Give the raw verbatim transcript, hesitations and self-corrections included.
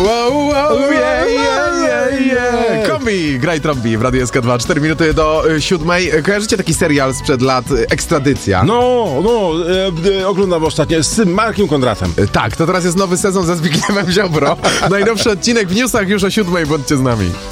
wow, wow, yeah, yeah, yeah, yeah. Kombi, graj trąbi w Radiu S K dwa. cztery minuty do y, siódmej. Kojarzycie taki serial sprzed lat, y, Ekstradycja? No, no, e, e, oglądam ostatnio z Markiem Kondratem. Y, tak, to teraz jest nowy sezon ze Zbigniewem Ziobro. Najnowszy odcinek w newsach już o siódmej, bądźcie z nami.